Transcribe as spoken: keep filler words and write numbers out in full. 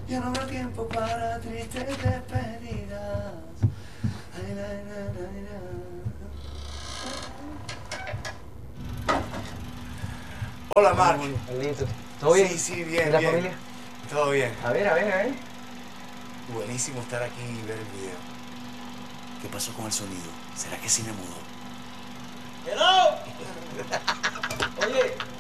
Ya no habrá tiempo para tristes despedidas. Ay, la, la, la, la. Hola, Marc. Uy, Carlitos. ¿Todo bien? Sí, sí, ¿Y bien, la bien. familia? Todo bien. A ver, a ver, a ver. Buenísimo estar aquí y ver el video. ¿Qué pasó con el sonido? ¿Será que sí me mudó? ¡Hello! Oye,